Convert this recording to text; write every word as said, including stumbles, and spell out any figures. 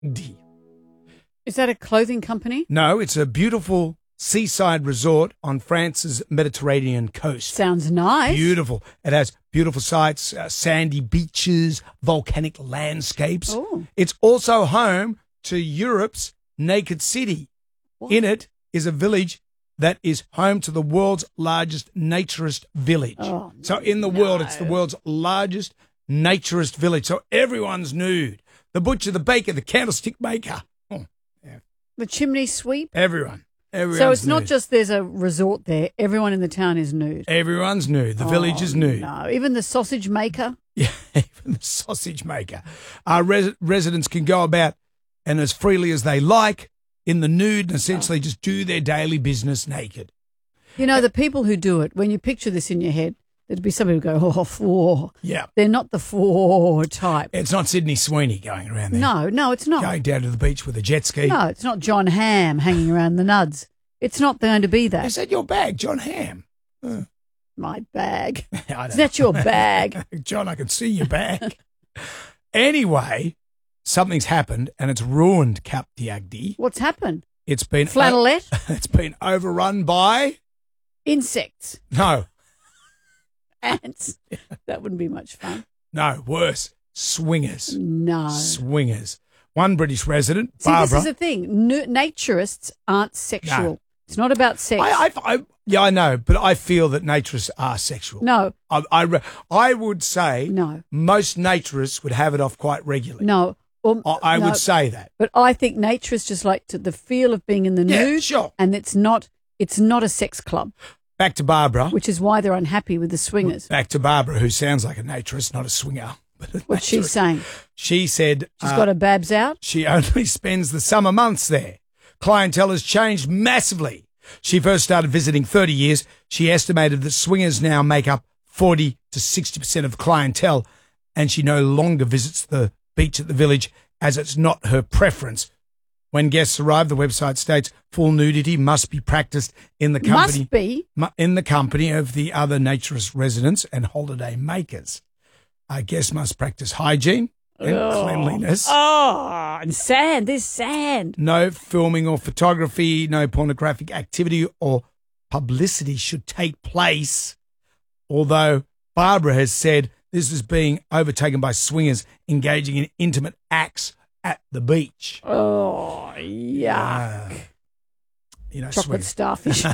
D. Is that a clothing company? No, it's a beautiful seaside resort on France's Mediterranean coast. Sounds nice. Beautiful. It has beautiful sights, uh, sandy beaches, volcanic landscapes. Ooh. It's also home to Europe's Naked City. What? In it is a village that is home to the world's largest naturist village. Oh, so in the no. world, it's the world's largest naturist village. So everyone's nude. The butcher, the baker, the candlestick maker. Oh, yeah. The chimney sweep? Everyone. Everyone's So it's not nude. just there's a resort there. Everyone in the town is nude. Everyone's nude. The Oh, village is nude. No, even the sausage maker. Yeah, even the sausage maker. Our res- residents can go about and as freely as they like in the nude and essentially just do their daily business naked. You know, the people who do it, when you picture this in your head, there'd be somebody who go, oh, four. Yeah. They're not the four type. It's not Sydney Sweeney going around there. No, no, it's not. Going down to the beach with a jet ski. No, it's not John Hamm hanging around the nuds. It's not going to be that. Is that your bag, John Hamm? Uh, My bag. I don't Is that your bag? John, I can see your bag. Anyway, something's happened and it's ruined Cap d'Agde. What's happened? It's been Flannelette? It's been overrun by Insects. no, Ants. That wouldn't be much fun. no, worse, swingers. No. Swingers. One British resident, See, Barbara. this is the thing. Nu- naturists aren't sexual. No. It's not about sex. I, I, I, yeah, I know, but I feel that naturists are sexual. no, I, I, re- I would say no, most naturists would have it off quite regularly. no. Or, I, I no. would say that. But I think naturists just like to, the feel of being in the Yeah, nude. sure. And it's not, it's not a sex club, Back to Barbara. which is why they're unhappy with the swingers. Back to Barbara, who sounds like a naturist, not a swinger. But a What's she naturist. saying? She said She's uh, got her babs out? she only spends the summer months there. Clientele has changed massively. She first started visiting thirty years. She estimated that swingers now make up forty to sixty percent of clientele, and she no longer visits the beach at the village as it's not her preference. When guests arrive, the website states full nudity must be practiced in the company Must be. mu- in the company of the other naturist residents and holiday makers. Our guests must practice hygiene and Oh. cleanliness. Oh, and sand. There's sand. No filming or photography, no pornographic activity or publicity should take place. Although Barbara has said this is being overtaken by swingers engaging in intimate acts at the beach. Oh, yuck. Ah. You know, Chocolate swingers. starfish.